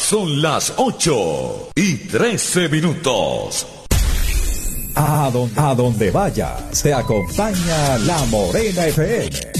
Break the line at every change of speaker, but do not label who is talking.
Son las 8:13.
A donde vaya, se acompaña La Morena FM.